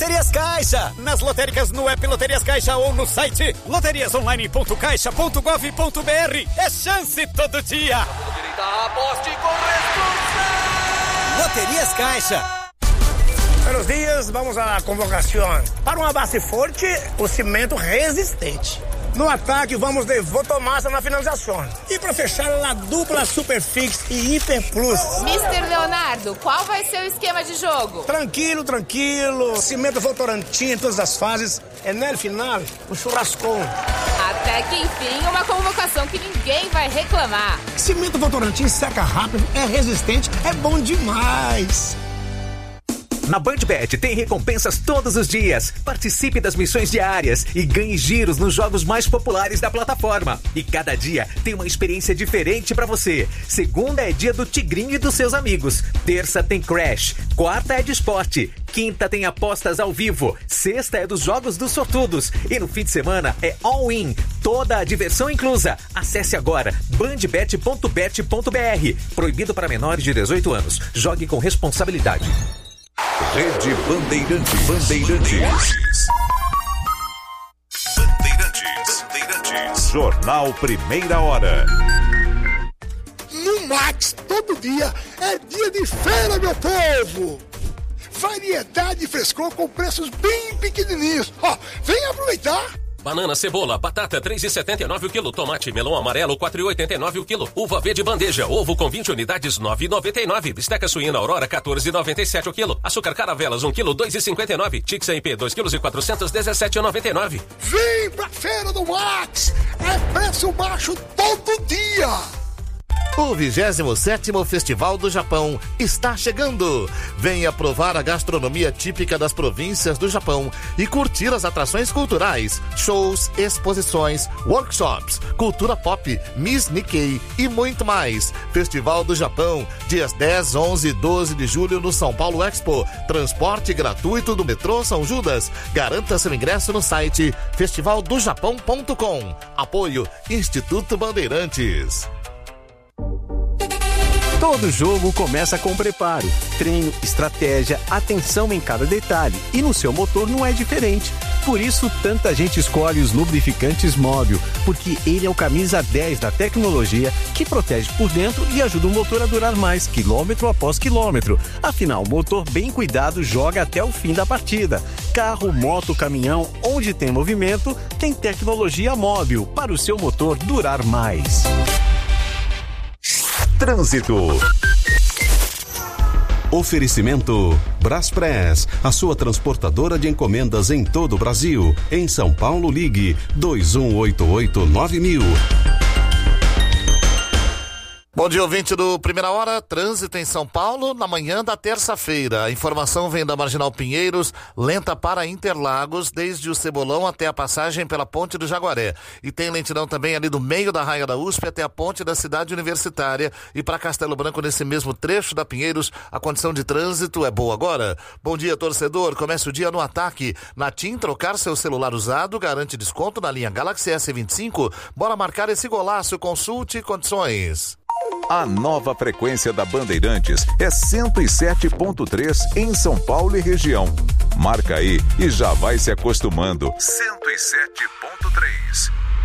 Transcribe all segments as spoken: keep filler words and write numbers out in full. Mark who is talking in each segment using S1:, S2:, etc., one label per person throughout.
S1: Loterias Caixa. Nas lotéricas, no app Loterias Caixa ou no site loterias online ponto caixa ponto gov ponto br. É chance todo dia.
S2: Aposte com responsa.
S1: Loterias Caixa.
S3: Buenos dias, vamos à convocação. Para uma base forte, o cimento resistente. No ataque, vamos de Votomassa na finalização. E para fechar, a dupla Superfix e Hiper Plus.
S4: mister Leonardo, qual vai ser o esquema de jogo?
S3: Tranquilo, tranquilo. Cimento Votorantim em todas as fases. É no final, um churrascão.
S4: Até que enfim, uma convocação que ninguém vai reclamar.
S3: Cimento Votorantim seca rápido, é resistente, é bom demais.
S5: Na BandBet tem recompensas todos os dias. Participe das missões diárias e ganhe giros nos jogos mais populares da plataforma. E cada dia tem uma experiência diferente pra você. Segunda é dia do Tigrinho e dos seus amigos. Terça tem Crash. Quarta é de esporte. Quinta tem apostas ao vivo. Sexta é dos jogos dos sortudos. E no fim de semana é all-in. Toda a diversão inclusa. Acesse agora bandbet ponto bet ponto br. Proibido para menores de dezoito anos. Jogue com responsabilidade.
S6: Rede Bandeirantes. Bandeirantes. Bandeirantes. Bandeirantes. Jornal Primeira Hora.
S7: No Max, todo dia é dia de feira, meu povo. Variedade e frescor com preços bem pequenininhos. Ó, vem aproveitar.
S8: Banana, cebola, batata, três reais e setenta e nove o quilo. Tomate, melão amarelo, quatro reais e oitenta e nove o quilo. Uva verde bandeja, ovo com vinte unidades, nove reais e noventa e nove. Bisteca suína Aurora, quatorze reais e noventa e sete o quilo. Açúcar caravelas, um quilo, dois reais e cinquenta e nove. Tix A P, dois quilos e quatrocentos, dezessete reais e noventa e nove.
S7: Vem pra Feira do Max. É preço baixo todo dia.
S9: O vigésimo sétimo Festival do Japão está chegando. Venha provar a gastronomia típica das províncias do Japão e curtir as atrações culturais, shows, exposições, workshops, cultura pop, Miss Nikkei e muito mais. Festival do Japão, dias dez, onze e doze de julho no São Paulo Expo. Transporte gratuito do metrô São Judas. Garanta seu ingresso no site festival do japão ponto com. Apoio Instituto Bandeirantes.
S10: Todo jogo começa com preparo, treino, estratégia, atenção em cada detalhe. E no seu motor não é diferente. Por isso, tanta gente escolhe os lubrificantes Móbil, porque ele é o camisa dez da tecnologia que protege por dentro e ajuda o motor a durar mais, quilômetro após quilômetro. Afinal, motor bem cuidado joga até o fim da partida. Carro, moto, caminhão, onde tem movimento, tem tecnologia Móbil para o seu motor durar mais.
S6: Trânsito. Oferecimento Braspress, a sua transportadora de encomendas em todo o Brasil. Em São Paulo, ligue dois um oito oito nove mil.
S9: Bom dia, ouvinte do Primeira Hora. Trânsito em São Paulo na manhã da terça-feira. A informação vem da Marginal Pinheiros, lenta para Interlagos, desde o Cebolão até a passagem pela Ponte do Jaguaré. E tem lentidão também ali do meio da Raia da U S P até a Ponte da Cidade Universitária. E para Castelo Branco, nesse mesmo trecho da Pinheiros, a condição de trânsito é boa agora. Bom dia, torcedor. Comece o dia no ataque. Na TIM, trocar seu celular usado garante desconto na linha Galaxy S vinte e cinco. Bora marcar esse golaço. Consulte condições.
S6: A nova frequência da Bandeirantes é cento e sete ponto três em São Paulo e região. Marca aí e já vai se acostumando. cento e sete ponto três.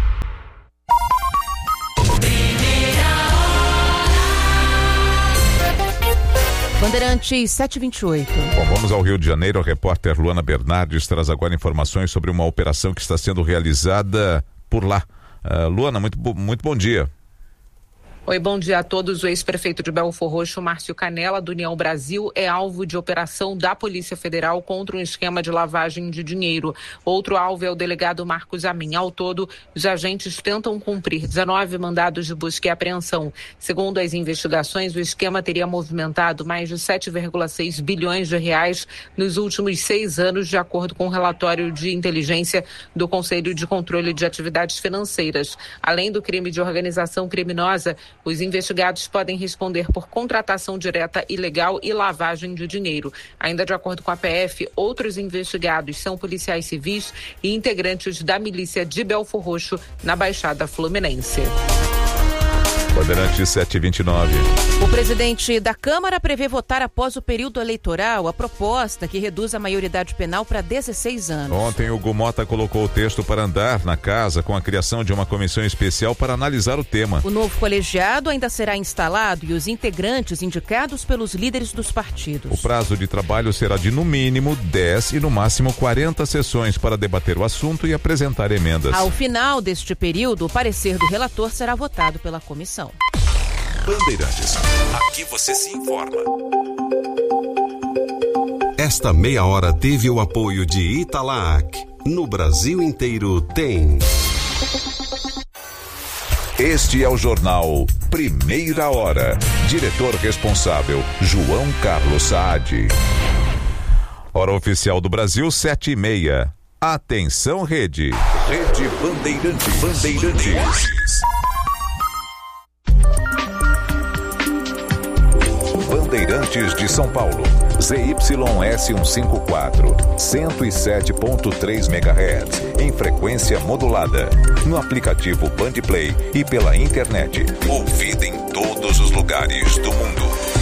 S11: Bandeirantes sete e vinte e oito.
S6: Bom, vamos ao Rio de Janeiro. A repórter Luana Bernardes traz agora informações sobre uma operação que está sendo realizada por lá. Uh, Luana, muito, muito bom dia.
S12: Oi, bom dia a todos. O ex-prefeito de Belfor Roxo, Márcio Canela, do União Brasil, é alvo de operação da Polícia Federal contra um esquema de lavagem de dinheiro. Outro alvo é o delegado Marcos Amin. Ao todo, os agentes tentam cumprir dezenove mandados de busca e apreensão. Segundo as investigações, o esquema teria movimentado mais de sete vírgula seis bilhões de reais nos últimos seis anos, de acordo com o relatório de inteligência do Conselho de Controle de Atividades Financeiras. Além do crime de organização criminosa, os investigados podem responder por contratação direta ilegal e lavagem de dinheiro. Ainda de acordo com a P F, outros investigados são policiais civis e integrantes da milícia de Belfor Roxo, na Baixada Fluminense.
S6: Bandeirantes sete e vinte e nove.
S11: O presidente da Câmara prevê votar após o período eleitoral a proposta que reduz a maioridade penal para dezesseis anos.
S6: Ontem, o Hugo Mota colocou o texto para andar na casa com a criação de uma comissão especial para analisar o tema.
S11: O novo colegiado ainda será instalado e os integrantes indicados pelos líderes dos partidos.
S6: O prazo de trabalho será de no mínimo dez e no máximo quarenta sessões para debater o assunto e apresentar emendas.
S11: Ao final deste período, o parecer do relator será votado pela comissão.
S2: Bandeirantes, aqui você se informa. Esta meia hora teve o apoio de Italac. No Brasil inteiro tem.
S6: Este é o jornal Primeira Hora. Diretor responsável, João Carlos Saad. Hora oficial do Brasil, sete e meia. Atenção, rede. Rede Bandeirantes. Bandeirantes. Bandeirantes de São Paulo. Z Y S cento e cinquenta e quatro, cento e sete ponto três megahertz, em frequência modulada. No aplicativo Bandplay e pela internet. Ouvida em todos os lugares do mundo.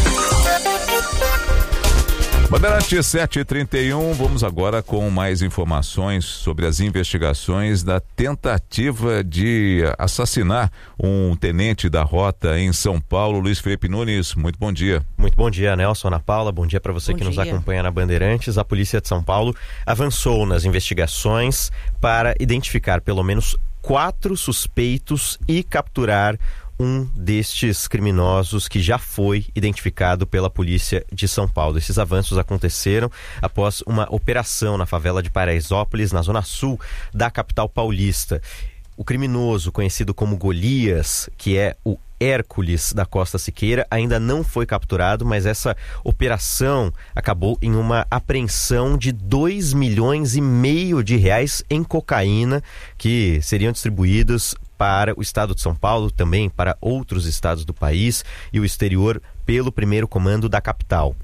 S6: Bandeirantes sete e trinta e um, vamos agora com mais informações sobre as investigações da tentativa de assassinar um tenente da rota em São Paulo. Luiz Felipe Nunes, muito bom dia.
S13: Muito bom dia, Nelson, Ana Paula, bom dia para você
S11: bom
S13: que
S11: dia.
S13: nos acompanha na Bandeirantes. A Polícia de São Paulo avançou nas investigações para identificar pelo menos quatro suspeitos e capturar um destes criminosos que já foi identificado pela Polícia de São Paulo. Esses avanços aconteceram após uma operação na favela de Paraisópolis, na zona sul da capital paulista. O criminoso, conhecido como Golias, que é o Hércules da Costa Siqueira, ainda não foi capturado, mas essa operação acabou em uma apreensão de dois milhões e meio de reais em cocaína que seriam distribuídos para o estado de São Paulo, também para outros estados do país e o exterior pelo primeiro comando da capital.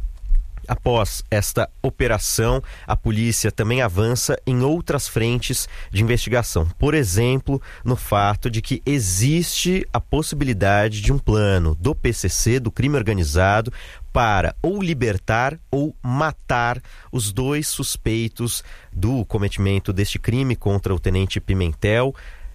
S13: Após esta operação, a polícia também avança em outras frentes de investigação. Por exemplo, no fato de que existe a possibilidade de um plano do P C C, do crime organizado, para ou libertar ou matar os dois suspeitos do cometimento deste crime contra o tenente Pimentel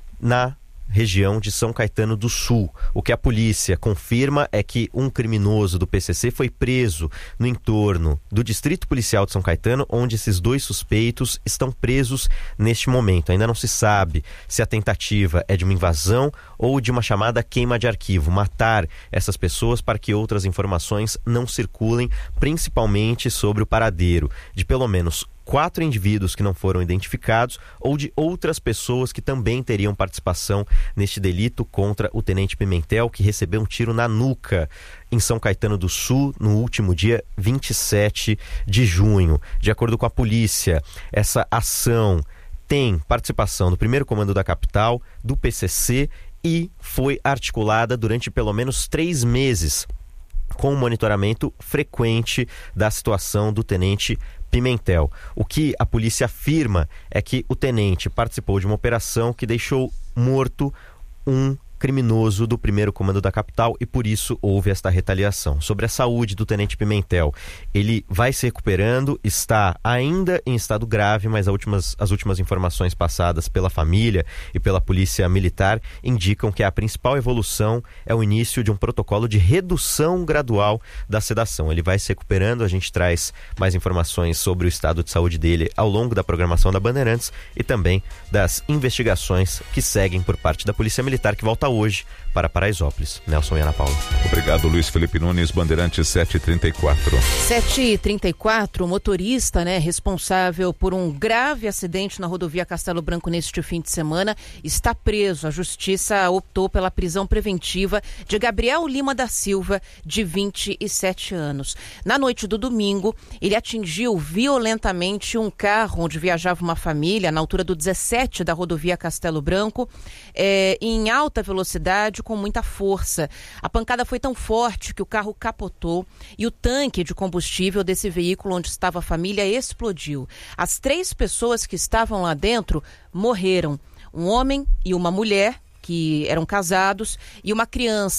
S13: na região de São Caetano do Sul. O que a polícia confirma é que um criminoso do P C C foi preso no entorno do Distrito Policial de São Caetano, onde esses dois suspeitos estão presos neste momento. Ainda não se sabe se a tentativa é de uma invasão ou de uma chamada queima de arquivo, matar essas pessoas para que outras informações não circulem, principalmente sobre o paradeiro de pelo menos quatro indivíduos que não foram identificados ou de outras pessoas que também teriam participação neste delito contra o tenente Pimentel, que recebeu um tiro na nuca em São Caetano do Sul no último dia vinte e sete de junho. De acordo com a polícia, essa ação tem participação do primeiro comando da capital, do P C C, e foi articulada durante pelo menos três meses com um monitoramento frequente da situação do tenente Pimentel. O que a polícia afirma é que o tenente participou de uma operação que deixou morto um criminoso do primeiro comando da capital e por isso houve esta retaliação. Sobre a saúde do tenente Pimentel, ele vai se recuperando, está ainda em estado grave, mas as últimas, as últimas informações passadas pela família e pela polícia militar indicam que a principal evolução é o início de um protocolo de redução gradual da sedação. Ele vai se recuperando, a gente traz mais informações sobre o estado de saúde dele ao longo da programação da Bandeirantes e também das investigações que seguem por parte da Polícia Militar, que volta hoje para Paraisópolis. Nelson e Ana Paula.
S6: Obrigado, Luiz Felipe Nunes. Bandeirantes sete e trinta e quatro.
S11: sete e trinta e quatro, o motorista, né, responsável por um grave acidente na rodovia Castelo Branco neste fim de semana, está preso. A justiça optou pela prisão preventiva de Gabriel Lima da Silva, de vinte e sete anos. Na noite do domingo, ele atingiu violentamente um carro onde viajava uma família, na altura do dezessete da rodovia Castelo Branco, é, em alta velocidade, com muita força. A pancada foi tão forte que o carro capotou e o tanque de combustível desse veículo onde estava a família explodiu. As três pessoas que estavam lá dentro morreram. Um homem e uma mulher, que eram casados, e uma criança.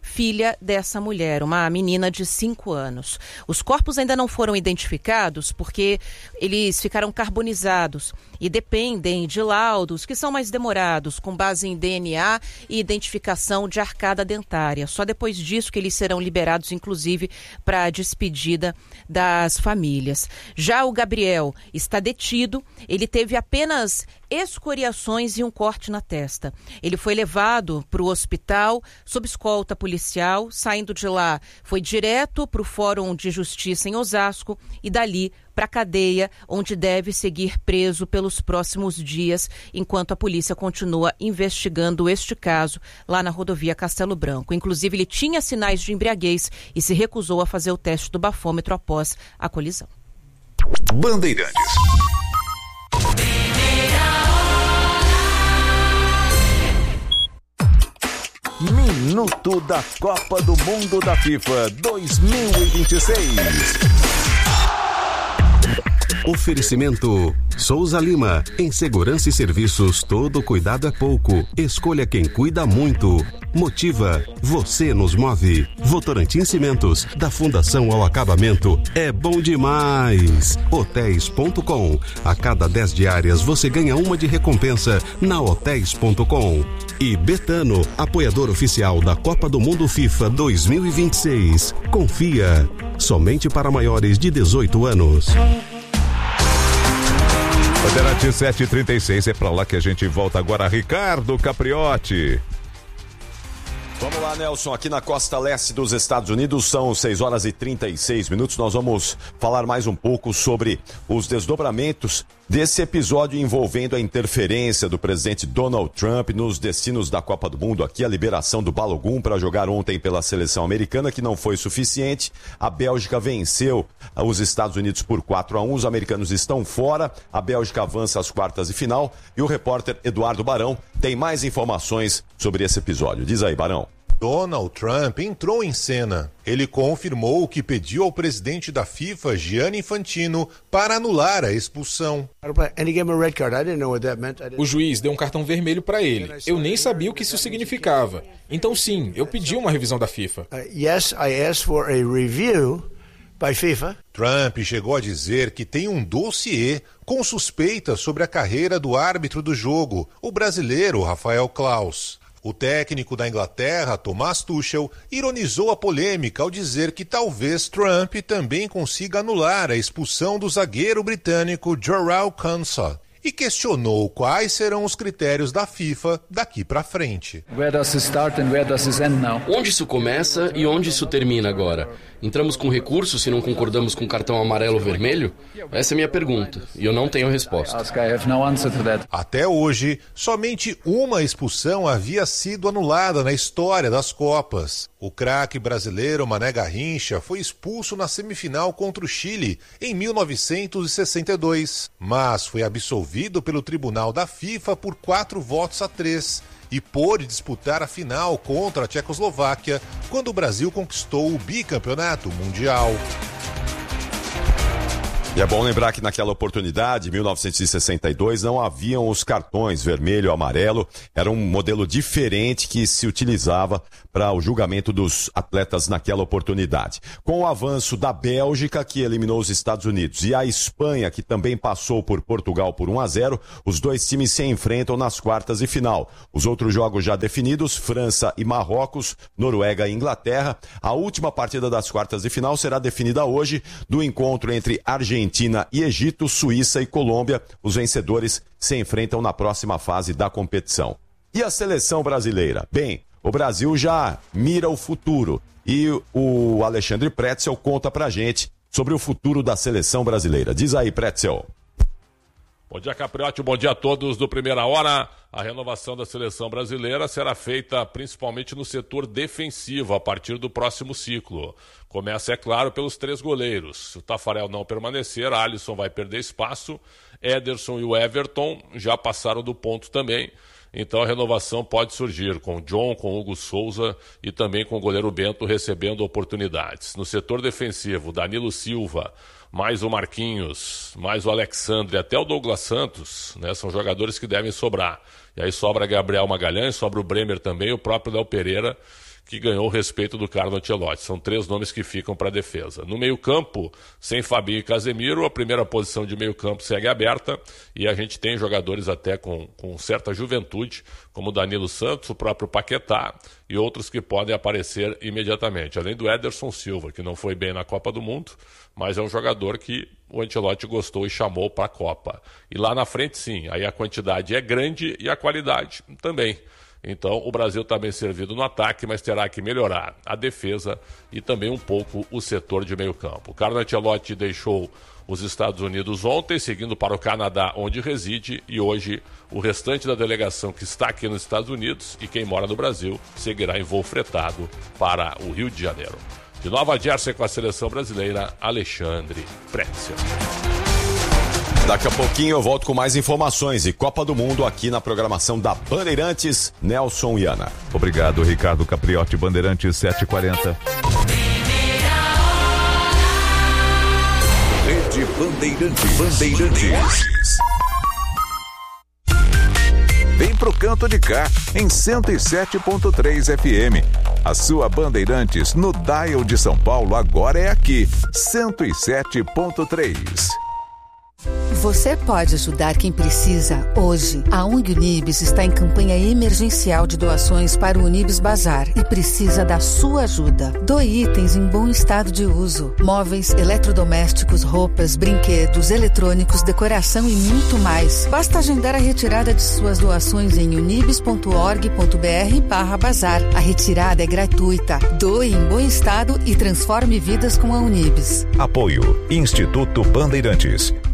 S11: filha dessa mulher, uma menina de cinco anos. Os corpos ainda não foram identificados porque eles ficaram carbonizados e dependem de laudos que são mais demorados, com base em D N A e identificação de arcada dentária. Só depois disso que eles serão liberados, inclusive, para a despedida das famílias. Já o Gabriel está detido, ele teve apenas escoriações e um corte na testa. Ele foi levado para o hospital sob escolta policial, saindo de lá foi direto para o Fórum de Justiça em Osasco e dali para a cadeia, onde deve seguir preso pelos próximos dias, enquanto a polícia continua investigando este caso lá na rodovia Castelo Branco. Inclusive, ele tinha sinais de embriaguez e se recusou a fazer o teste do bafômetro após a colisão.
S6: Bandeirantes. Minuto da Copa do Mundo da FIFA dois mil e vinte e seis.
S2: Oferecimento Souza Lima. Em segurança e serviços, todo cuidado é pouco. Escolha quem cuida muito. Motiva. Você nos move. Votorantim Cimentos, da fundação ao acabamento. É bom demais. Hotéis ponto com. A cada dez diárias você ganha uma de recompensa na Hotéis ponto com. E Betano, apoiador oficial da Copa do Mundo FIFA dois mil e vinte e seis. Confia. Somente para maiores de dezoito anos.
S6: Bandeirantes sete e trinta e seis, é pra lá que a gente volta agora. Ricardo Capriotti.
S14: Vamos lá, Nelson, aqui na costa leste dos Estados Unidos são seis horas e trinta e seis minutos. Nós vamos falar mais um pouco sobre os desdobramentos desse episódio envolvendo a interferência do presidente Donald Trump nos destinos da Copa do Mundo. Aqui a liberação do Balogun para jogar ontem pela seleção americana, que não foi suficiente. A Bélgica venceu os Estados Unidos por quatro a um. Os americanos estão fora. A Bélgica avança às quartas de final. E o repórter Eduardo Barão tem mais informações sobre esse episódio. Diz aí, Barão.
S15: Donald Trump entrou em cena. Ele confirmou que pediu ao presidente da FIFA, Gianni Infantino, para anular a expulsão.
S16: O juiz deu um cartão vermelho para ele. Eu nem sabia o que isso significava. Então sim, eu pedi uma revisão da FIFA.
S15: Trump chegou a dizer que tem um dossiê com suspeitas sobre a carreira do árbitro do jogo, o brasileiro Rafael Claus. O técnico da Inglaterra, Thomas Tuchel, ironizou a polêmica ao dizer que talvez Trump também consiga anular a expulsão do zagueiro britânico Jarrell Quansah e questionou quais serão os critérios da FIFA daqui para frente.
S17: Onde isso começa e onde isso termina agora? Entramos com recurso se não concordamos com o cartão amarelo ou vermelho? Essa é a minha pergunta, e eu não tenho resposta.
S15: Até hoje, somente uma expulsão havia sido anulada na história das Copas. O craque brasileiro Mané Garrincha foi expulso na semifinal contra o Chile em mil novecentos e sessenta e dois, mas foi absolvido pelo Tribunal da FIFA por quatro votos a três. E pôde disputar a final contra a Tchecoslováquia quando o Brasil conquistou o bicampeonato mundial.
S14: E é bom lembrar que naquela oportunidade, em mil novecentos e sessenta e dois, não haviam os cartões vermelho e amarelo. Era um modelo diferente que se utilizava para o julgamento dos atletas naquela oportunidade. Com o avanço da Bélgica, que eliminou os Estados Unidos, e a Espanha, que também passou por Portugal por um a zero, os dois times se enfrentam nas quartas de final. Os outros jogos já definidos, França e Marrocos, Noruega e Inglaterra. A última partida das quartas de final será definida hoje, do encontro entre Argentina Argentina e Egito, Suíça e Colômbia. Os vencedores se enfrentam na próxima fase da competição. E a seleção brasileira? Bem, o Brasil já mira o futuro e o Alexandre Pretzel conta pra gente sobre o futuro da seleção brasileira. Diz aí, Pretzel.
S18: Bom dia, Capriotti, bom dia a todos do Primeira Hora. A renovação da seleção brasileira será feita principalmente no setor defensivo a partir do próximo ciclo. Começa, é claro, pelos três goleiros. Se o Tafarel não permanecer, Alisson vai perder espaço, Ederson e o Everton já passaram do ponto também. Então a renovação pode surgir com o John, com o Hugo Souza e também com o goleiro Bento recebendo oportunidades. No setor defensivo, Danilo Silva, mais o Marquinhos, mais o Alexandre, até o Douglas Santos, né, são jogadores que devem sobrar. E aí sobra Gabriel Magalhães, sobra o Bremer também, o próprio Léo Pereira, que ganhou o respeito do Carlo Ancelotti. São três nomes que ficam para a defesa. No meio-campo, sem Fabinho e Casemiro, a primeira posição de meio-campo segue aberta e a gente tem jogadores até com, com certa juventude, como Danilo Santos, o próprio Paquetá e outros que podem aparecer imediatamente. Além do Ederson Silva, que não foi bem na Copa do Mundo, mas é um jogador que o Ancelotti gostou e chamou para a Copa. E lá na frente, sim, aí a quantidade é grande e a qualidade também. Então, o Brasil está bem servido no ataque, mas terá que melhorar a defesa e também um pouco o setor de meio campo. O Carlo Ancelotti deixou os Estados Unidos ontem, seguindo para o Canadá, onde reside, e hoje o restante da delegação que está aqui nos Estados Unidos e quem mora no Brasil seguirá em voo fretado para o Rio de Janeiro. De Nova Jersey com a seleção brasileira, Alexandre Pretzel.
S14: Daqui a pouquinho eu volto com mais informações e Copa do Mundo aqui na programação da Bandeirantes, Nelson e Ana.
S6: Obrigado, Ricardo Capriotti, Bandeirantes sete e quarenta.
S2: Rede Bandeirantes. Bandeirantes. Vem pro canto de cá, em cento e sete ponto três F M. A sua Bandeirantes no dial de São Paulo agora é aqui, cento e sete ponto três.
S19: Você pode ajudar quem precisa hoje. A U N G Unibis está em campanha emergencial de doações para o Unibis Bazar e precisa da sua ajuda. Doe itens em bom estado de uso. Móveis, eletrodomésticos, roupas, brinquedos, eletrônicos, decoração e muito mais. Basta agendar a retirada de suas doações em unibis ponto org ponto br barra bazar. A retirada é gratuita. Doe em bom estado e transforme vidas com a Unibis.
S2: Apoio Instituto Bandeirantes.